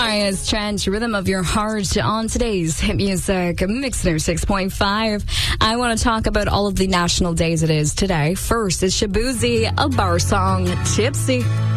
Myers Trench, Rhythm of Your Heart on today's Hit Music Mixer 6.5. I want to talk about all of the national days it is today. First is Shaboozey, a bar song, Tipsy.